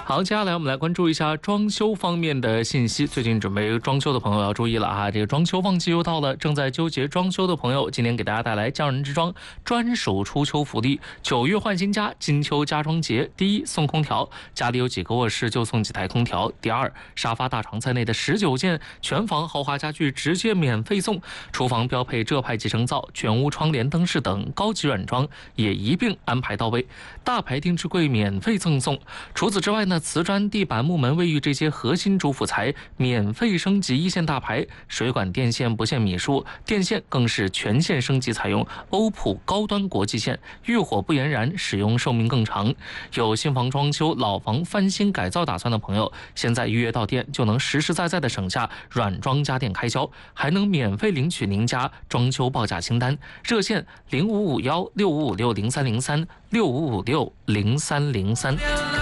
好，接下来我们来关注一下装修方面的信息。最近准备装修的朋友要注意了啊，这个装修旺季又到了，正在纠结装修的朋友，今天给大家带来匠人之装专属初秋福利，9月换新家，金秋家装节。第一，送空调，家里有几个卧室就送几台空调。第二，沙发大床在内的19件全房豪华家具直接免费送，厨房标配浙派集成灶，全屋窗帘灯饰等高级软装也一并安排到位，大牌定制柜免费赠送。除此之外呢，瓷砖、地板、木门、卫浴这些核心主辅材免费升级一线大牌，水管电线不限米数，电线更是全线升级采用欧普高端国际线，遇火不延燃，使用寿命更长。有新房装修、老房翻新改造打算的朋友，现在预约到店就能实实在在的省下软装家电开销，还能免费领取您家装修报价清单。热线055165560303，65560303。